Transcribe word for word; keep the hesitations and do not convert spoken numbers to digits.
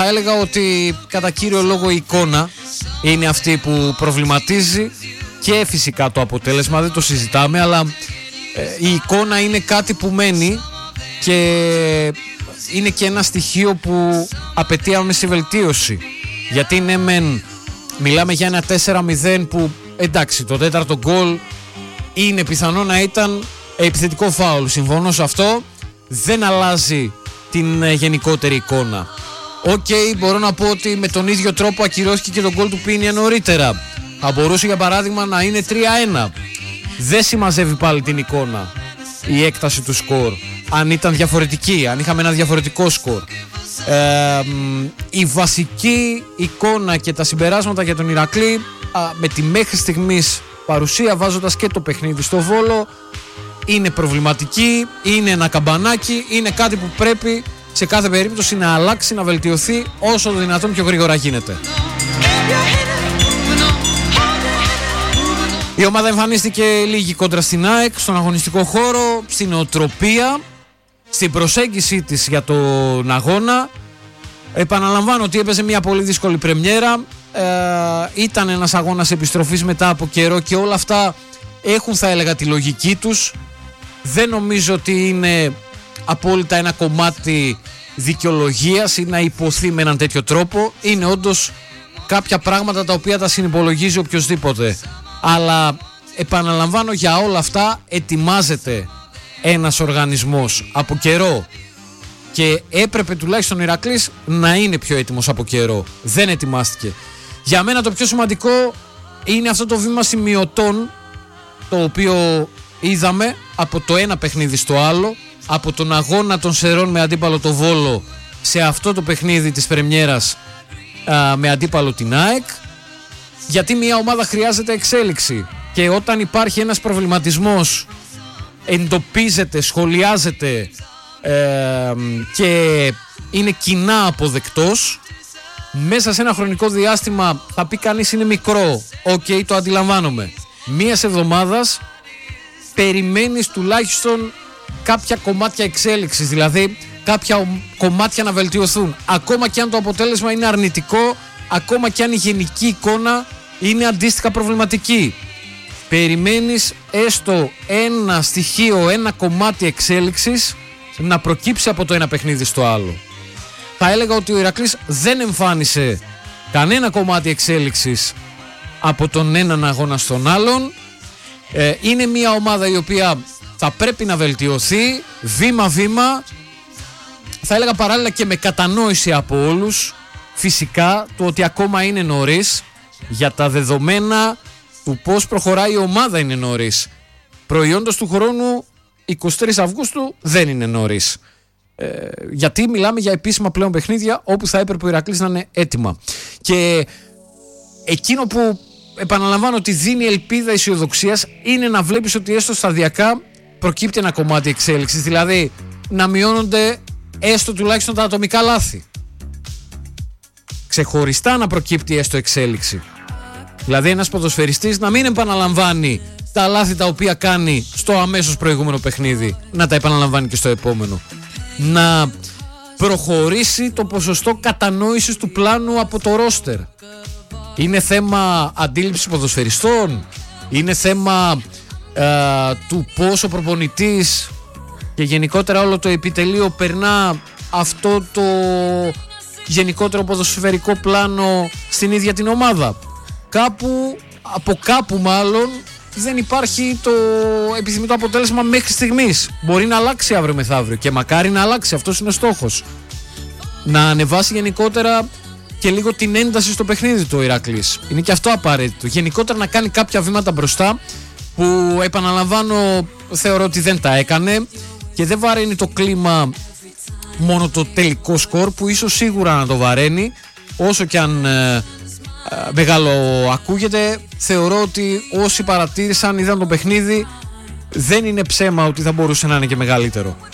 Θα έλεγα ότι κατά κύριο λόγο η εικόνα είναι αυτή που προβληματίζει και φυσικά το αποτέλεσμα, δεν το συζητάμε, αλλά ε, η εικόνα είναι κάτι που μένει και είναι και ένα στοιχείο που απαιτεί άμεση βελτίωση. Γιατί ναι μεν μιλάμε για ένα τέσσερα μηδέν που εντάξει, το τέταρτο γκολ είναι πιθανό να ήταν επιθετικό φάουλ, συμφωνώ σε αυτό, δεν αλλάζει την ε, γενικότερη εικόνα. Οκ, okay, μπορώ να πω ότι με τον ίδιο τρόπο ακυρώθηκε και τον γκολ του Πίνια νωρίτερα. Θα μπορούσε για παράδειγμα να είναι τρία ένα. Δεν συμμαζεύει πάλι την εικόνα η έκταση του σκορ. Αν ήταν διαφορετική, αν είχαμε ένα διαφορετικό σκορ. Ε, η βασική εικόνα και τα συμπεράσματα για τον Ηρακλή α, με τη μέχρι στιγμής παρουσία, βάζοντας και το παιχνίδι στο Βόλο, είναι προβληματική, είναι ένα καμπανάκι, είναι κάτι που πρέπει σε κάθε περίπτωση να αλλάξει, να βελτιωθεί όσο το δυνατόν πιο γρήγορα γίνεται. Η ομάδα εμφανίστηκε λίγη κόντρα στην ΑΕΚ, στον αγωνιστικό χώρο, στην νοοτροπία, στην προσέγγιση της για τον αγώνα. Επαναλαμβάνω ότι έπαιζε μια πολύ δύσκολη πρεμιέρα, ε, ήταν ένας αγώνας επιστροφής μετά από καιρό και όλα αυτά έχουν, θα έλεγα, τη λογική τους. Δεν νομίζω ότι είναι απόλυτα ένα κομμάτι δικαιολογίας ή να υποθεί με έναν τέτοιο τρόπο. Είναι όντως κάποια πράγματα τα οποία τα συνυπολογίζει οποιοσδήποτε. Αλλά επαναλαμβάνω, για όλα αυτά ετοιμάζεται ένας οργανισμός από καιρό και έπρεπε τουλάχιστον ο Ηρακλής να είναι πιο έτοιμος από καιρό. Δεν ετοιμάστηκε. Για μένα το πιο σημαντικό είναι αυτό το βήμα σημειωτών το οποίο είδαμε από το ένα παιχνίδι στο άλλο, από τον αγώνα των Σερών με αντίπαλο το Βόλο σε αυτό το παιχνίδι της πρεμιέρας α, με αντίπαλο την ΑΕΚ, γιατί μια ομάδα χρειάζεται εξέλιξη και όταν υπάρχει ένας προβληματισμός εντοπίζεται, σχολιάζεται ε, και είναι κοινά αποδεκτός, μέσα σε ένα χρονικό διάστημα θα πει κανείς είναι μικρό, οκ, okay, το αντιλαμβάνομαι, μίας εβδομάδας περιμένεις τουλάχιστον κάποια κομμάτια εξέλιξης, δηλαδή κάποια κομμάτια να βελτιωθούν, ακόμα και αν το αποτέλεσμα είναι αρνητικό, ακόμα και αν η γενική εικόνα είναι αντίστοιχα προβληματική. Περιμένεις έστω ένα στοιχείο, ένα κομμάτι εξέλιξης να προκύψει από το ένα παιχνίδι στο άλλο. Θα έλεγα ότι ο Ηρακλής δεν εμφάνισε κανένα κομμάτι εξέλιξης από τον έναν αγώνα στον άλλον. Ε, είναι μια ομάδα η οποία θα πρέπει να βελτιωθεί βήμα-βήμα, θα έλεγα παράλληλα και με κατανόηση από όλους. Φυσικά το ότι ακόμα είναι νωρίς, για τα δεδομένα του πώς προχωράει η ομάδα είναι νωρίς. Προϊόντος του χρόνου εικοστή τρίτη Αυγούστου δεν είναι νωρίς. Ε, γιατί μιλάμε για επίσημα πλέον παιχνίδια όπου θα έπρεπε ο Ηρακλής να είναι έτοιμα. Και εκείνο που επαναλαμβάνω ότι δίνει ελπίδα αισιοδοξίας είναι να βλέπεις ότι έστω σταδιακά προκύπτει ένα κομμάτι εξέλιξης, δηλαδή να μειώνονται έστω τουλάχιστον τα ατομικά λάθη. Ξεχωριστά να προκύπτει έστω εξέλιξη. Δηλαδή ένας ποδοσφαιριστής να μην επαναλαμβάνει τα λάθη τα οποία κάνει στο αμέσως προηγούμενο παιχνίδι, να τα επαναλαμβάνει και στο επόμενο. Να προχωρήσει το ποσοστό κατανόησης του πλάνου από το ρόστερ. Είναι θέμα αντίληψης ποδοσφαιριστών, είναι θέμα ε, του πόσο προπονητής και γενικότερα όλο το επιτελείο περνά αυτό το γενικότερο ποδοσφαιρικό πλάνο στην ίδια την ομάδα. Κάπου, από κάπου μάλλον, δεν υπάρχει το επιθυμητό αποτέλεσμα μέχρι στιγμής. Μπορεί να αλλάξει αύριο μεθαύριο και μακάρι να αλλάξει, αυτός είναι ο στόχος. Να ανεβάσει γενικότερα και λίγο την ένταση στο παιχνίδι του ο Ηρακλής. Είναι και αυτό απαραίτητο. Γενικότερα να κάνει κάποια βήματα μπροστά που, επαναλαμβάνω, θεωρώ ότι δεν τα έκανε και δεν βαραίνει το κλίμα μόνο το τελικό σκορ, που ίσως σίγουρα να το βαραίνει, όσο και αν ε, ε, μεγάλο ακούγεται. Θεωρώ ότι όσοι παρατήρησαν, είδαν το παιχνίδι, δεν είναι ψέμα ότι θα μπορούσε να είναι και μεγαλύτερο.